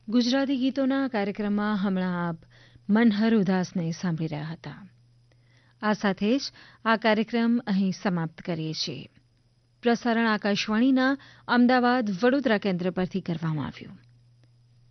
ગુજરાતી ગીતોના કાર્યક્રમમાં હમણાં આપ મનહર ઉદાસને સાંભળી રહ્યા હતા. આ સાથે જ આ કાર્યક્રમ અહીં સમાપ્ત કરીએ છીએ. પ્રસારણ આકાશવાણીના અમદાવાદ વડોદરા કેન્દ્ર પરથી કરવામાં આવ્યું.